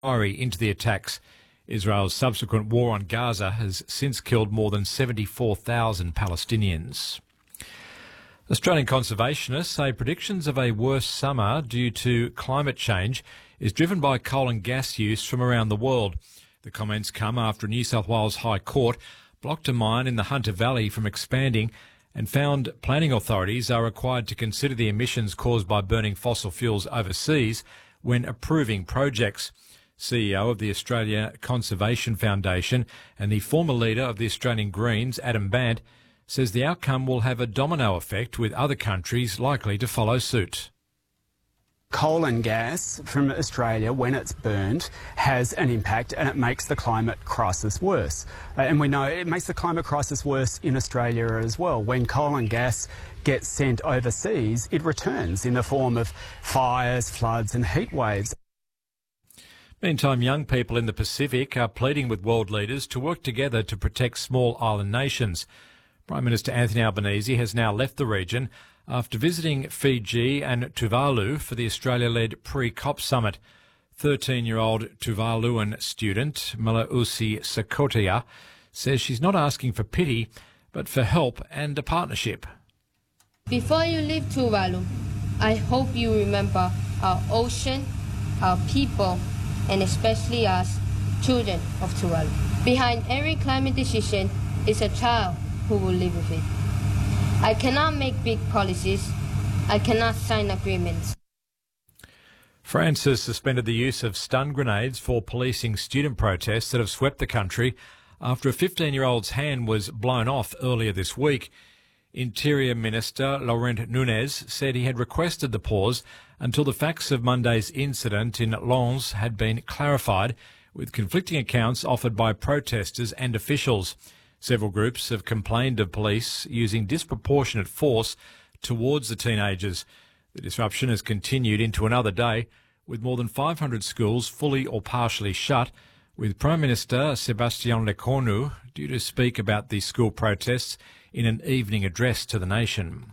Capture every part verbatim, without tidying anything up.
into the attacks. Israel's subsequent war on Gaza has since killed more than seventy-four thousand Palestinians. Australian conservationists say predictions of a worse summer due to climate change is driven by coal and gas use from around the world. The comments come after a New South Wales High Court blocked a mine in the Hunter Valley from expanding and found planning authorities are required to consider the emissions caused by burning fossil fuels overseas when approving projects. C E O of the Australia Conservation Foundation and the former leader of the Australian Greens, Adam Bandt, says the outcome will have a domino effect with other countries likely to follow suit. Coal and gas from Australia, when it's burned, has an impact and it makes the climate crisis worse. Uh, and we know it makes the climate crisis worse in Australia as well. When coal and gas gets sent overseas, it returns in the form of fires, floods and heat waves. Meantime, young people in the Pacific are pleading with world leaders to work together to protect small island nations. Prime Minister Anthony Albanese has now left the region after visiting Fiji and Tuvalu for the Australia-led pre-COP summit. thirteen-year-old Tuvaluan student Malausi Sakotia says she's not asking for pity, but for help and a partnership. Before you leave Tuvalu, I hope you remember our ocean, our people, and especially us, children of Tuvalu. Behind every climate decision is a child who will live with it. I cannot make big policies. I cannot sign agreements. France has suspended the use of stun grenades for policing student protests that have swept the country after a fifteen-year-old's hand was blown off earlier this week. Interior Minister Laurent Nunez said he had requested the pause until the facts of Monday's incident in Lens had been clarified, with conflicting accounts offered by protesters and officials. Several groups have complained of police using disproportionate force towards the teenagers. The disruption has continued into another day, with more than five hundred schools fully or partially shut, with Prime Minister Sébastien Lecornu due to speak about the school protests in an evening address to the nation.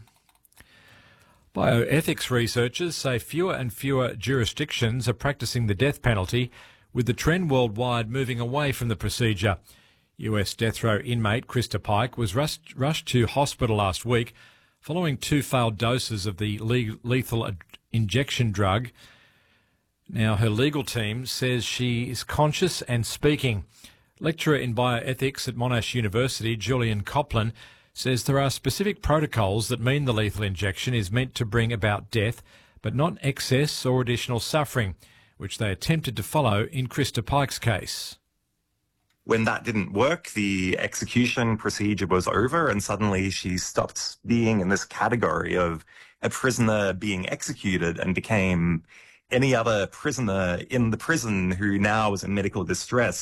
Bioethics researchers say fewer and fewer jurisdictions are practising the death penalty, with the trend worldwide moving away from the procedure. U S death row inmate Krista Pike was rushed, rushed to hospital last week following two failed doses of the le- lethal injection drug. Now, her legal team says she is conscious and speaking. Lecturer in bioethics at Monash University, Julian Copland, says there are specific protocols that mean the lethal injection is meant to bring about death, but not excess or additional suffering, which they attempted to follow in Krista Pike's case. When that didn't work, the execution procedure was over, and suddenly she stopped being in this category of a prisoner being executed and became any other prisoner in the prison who now was in medical distress.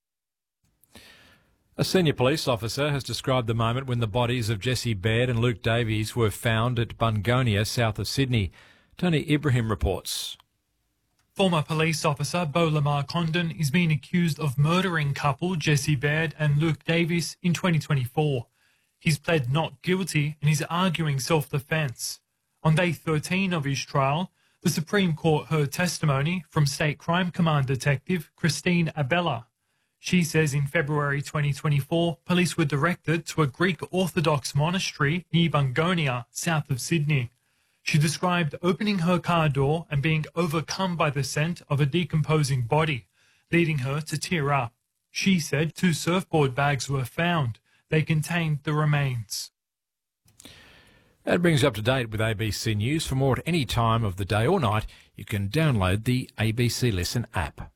A senior police officer has described the moment when the bodies of Jesse Baird and Luke Davies were found at Bungonia, south of Sydney. Tony Ibrahim reports. Former police officer Beau Lamar Condon is being accused of murdering couple Jesse Baird and Luke Davies in twenty twenty-four. He's pled not guilty and is arguing self-defence. On day thirteen of his trial, the Supreme Court heard testimony from State Crime Command Detective Christine Abella. She says in February twenty twenty-four, police were directed to a Greek Orthodox monastery near Bungonia, south of Sydney. She described opening her car door and being overcome by the scent of a decomposing body, leading her to tear up. She said two surfboard bags were found. They contained the remains. That brings you up to date with A B C News. For more at any time of the day or night, you can download the A B C Listen app.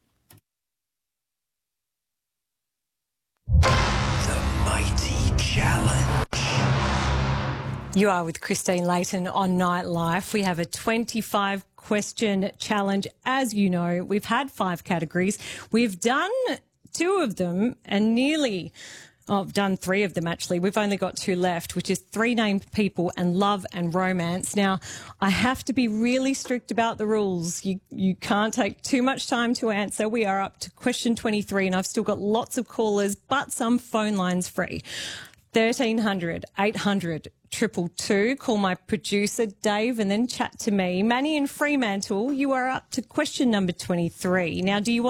The Mighty Challenge. You are with Christine Layton on Night Life. We have a twenty-five question challenge. As you know, we've had five categories. We've done two of them and nearly... Oh, I've done three of them, actually. We've only got two left, which is three named people and love and romance. Now, I have to be really strict about the rules. You you can't take too much time to answer. We are up to question twenty-three, and I've still got lots of callers, but some phone lines free. thirteen hundred, eight hundred, two two two. Call my producer, Dave, and then chat to me. Manny in Fremantle, you are up to question number twenty-three. Now, do you want